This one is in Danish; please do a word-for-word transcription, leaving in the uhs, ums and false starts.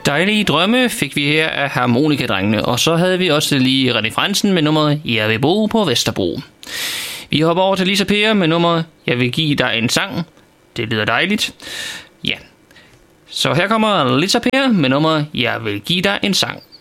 Dejlige drømme fik vi her af Harmonikadrengene, og så havde vi også lige René Frandsen med nummeret Jeg vil bo på Vesterbro. Vi hopper over til Lisa Per med nummeret Jeg vil give dig en sang. Det lyder dejligt. Ja. Så her kommer Lisa Per med nummeret Jeg vil give dig en sang.